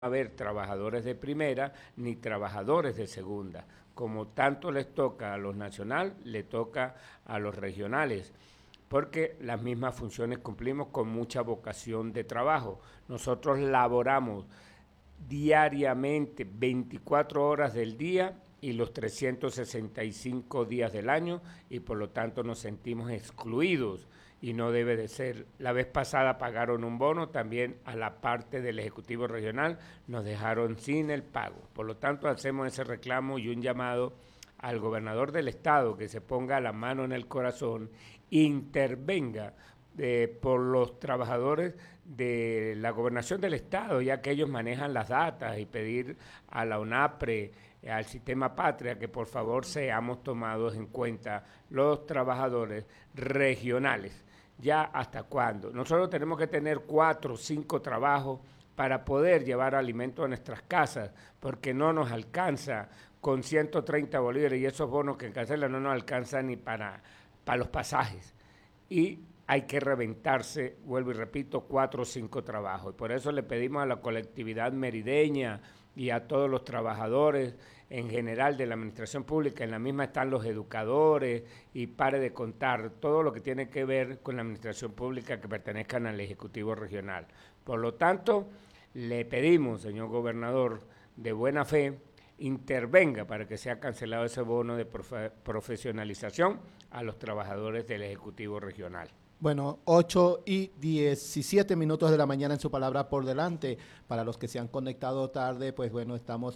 haber trabajadores de primera ni trabajadores de segunda. Como tanto les toca a los nacionales, le toca a los regionales, porque las mismas funciones cumplimos con mucha vocación de trabajo. Nosotros laboramos diariamente 24 horas del día y los 365 días del año, y por lo tanto nos sentimos excluidos y no debe de ser. La vez pasada pagaron un bono, también a la parte del Ejecutivo Regional nos dejaron sin el pago. Por lo tanto hacemos ese reclamo y un llamado al gobernador del estado que se ponga la mano en el corazón, intervenga por los trabajadores de la gobernación del estado, ya que ellos manejan las datas, y pedir a la UNAPRE, al Sistema Patria, que por favor seamos tomados en cuenta los trabajadores regionales. ¿Ya hasta cuándo? Nosotros tenemos que tener 4 o 5 trabajos para poder llevar alimento a nuestras casas, porque no nos alcanza con 130 bolívares, y esos bonos que cancelan no nos alcanzan ni para los pasajes. Y hay que reventarse, vuelvo y repito, 4 o 5 trabajos. Y por eso le pedimos a la colectividad merideña y a todos los trabajadores en general de la administración pública, en la misma están los educadores, y pare de contar todo lo que tiene que ver con la administración pública que pertenezcan al Ejecutivo Regional. Por lo tanto, le pedimos, señor gobernador, de buena fe, intervenga para que sea cancelado ese bono de profesionalización a los trabajadores del Ejecutivo Regional. Bueno, 8:17 de la mañana en su palabra por delante. Para los que se han conectado tarde, pues bueno,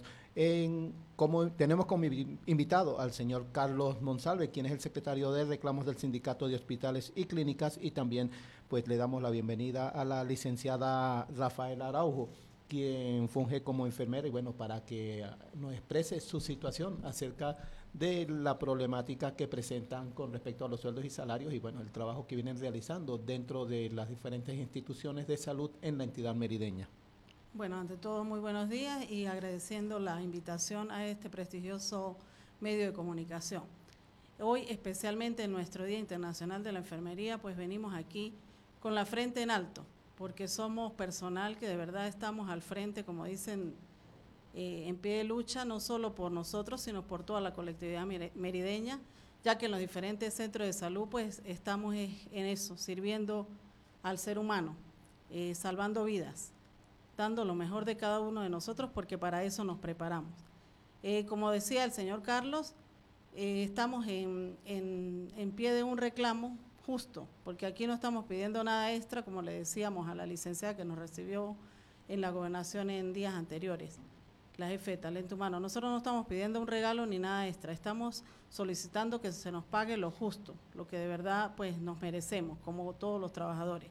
tenemos como invitado al señor Carlos Monsalve, quien es el secretario de reclamos del Sindicato de Hospitales y Clínicas, y también pues le damos la bienvenida a la licenciada Rafaela Araujo, quien funge como enfermera, y bueno, para que nos exprese su situación acerca de la problemática que presentan con respecto a los sueldos y salarios, y bueno, el trabajo que vienen realizando dentro de las diferentes instituciones de salud en la entidad merideña. Bueno, ante todo, muy buenos días y agradeciendo la invitación a este prestigioso medio de comunicación. Hoy, especialmente en nuestro Día Internacional de la Enfermería, pues venimos aquí con la frente en alto, porque somos personal que de verdad estamos al frente, como dicen, en pie de lucha, no solo por nosotros, sino por toda la colectividad merideña, ya que en los diferentes centros de salud pues estamos en eso, sirviendo al ser humano, salvando vidas, dando lo mejor de cada uno de nosotros, porque para eso nos preparamos. Como decía el señor Carlos, estamos en pie de un reclamo justo, porque aquí no estamos pidiendo nada extra, como le decíamos a la licenciada que nos recibió en la gobernación en días anteriores, la jefe de talento humano. Nosotros no estamos pidiendo un regalo ni nada extra, estamos solicitando que se nos pague lo justo, lo que de verdad pues nos merecemos, como todos los trabajadores.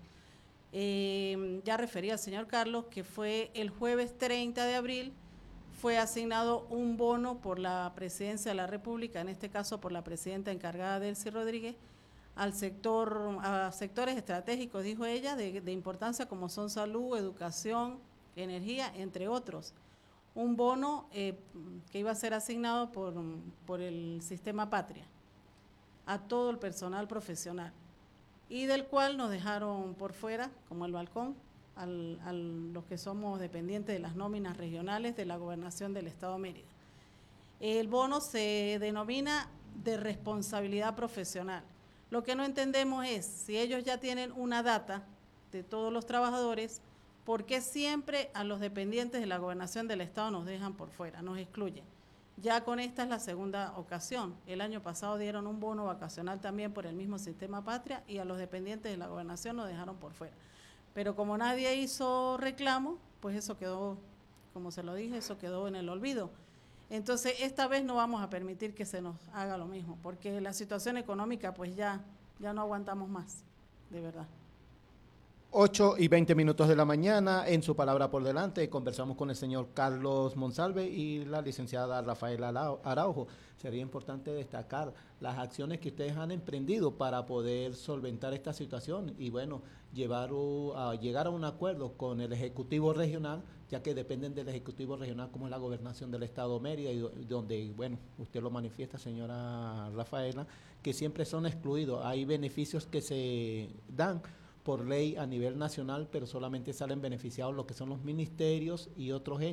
Ya refería al señor Carlos que fue el jueves 30 de abril, fue asignado un bono por la Presidencia de la República, en este caso por la presidenta encargada, Delcy Rodríguez, a sectores estratégicos, dijo ella, de importancia como son salud, educación, energía, entre otros. Un bono que iba a ser asignado por el Sistema Patria a todo el personal profesional, y del cual nos dejaron por fuera, como el balcón, a los que somos dependientes de las nóminas regionales de la Gobernación del Estado de Mérida. El bono se denomina de responsabilidad profesional. Lo que no entendemos es, si ellos ya tienen una data de todos los trabajadores, ¿por qué siempre a los dependientes de la Gobernación del Estado nos dejan por fuera, nos excluyen? Ya con esta es la segunda ocasión. El año pasado dieron un bono vacacional también por el mismo Sistema Patria, y a los dependientes de la Gobernación nos dejaron por fuera. Pero como nadie hizo reclamo, pues eso quedó, como se lo dije, eso quedó en el olvido. Entonces, esta vez no vamos a permitir que se nos haga lo mismo, porque la situación económica pues ya no aguantamos más, de verdad. 8:20 de la mañana, en su palabra por delante, conversamos con el señor Carlos Monsalve y la licenciada Rafaela Araujo. Sería importante destacar las acciones que ustedes han emprendido para poder solventar esta situación y bueno, llegar a un acuerdo con el Ejecutivo Regional, ya que dependen del Ejecutivo Regional como es la Gobernación del Estado de Mérida, y donde, bueno, usted lo manifiesta, señora Rafaela, que siempre son excluidos. Hay beneficios que se dan por ley a nivel nacional, pero solamente salen beneficiados lo que son los ministerios y otros entes.